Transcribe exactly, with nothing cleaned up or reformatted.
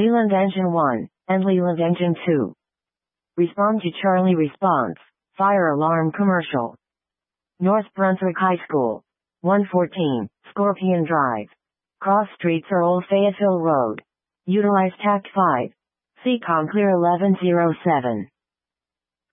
Leland Engine one, and Leland Engine two. Respond to Charlie response. Fire alarm commercial. North Brunswick High School. one fourteen, Scorpion Drive. Cross streets or Old Fayetteville Road. Utilize Tact five. C COM Clear eleven oh seven.